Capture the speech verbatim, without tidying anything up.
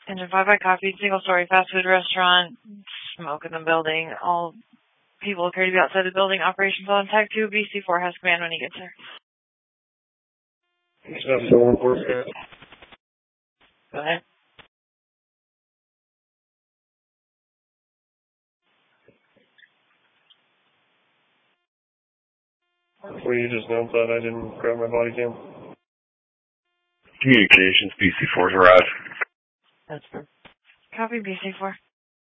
Engine five, I copied. Single-story fast food restaurant. Smoke in the building. All people appear to be outside the building. Operations on Tag two. B C four has command when he gets there. Go ahead. Well, you just notified I didn't grab my body cam. Communications, B C four's arrived. That's true. Copy B C four.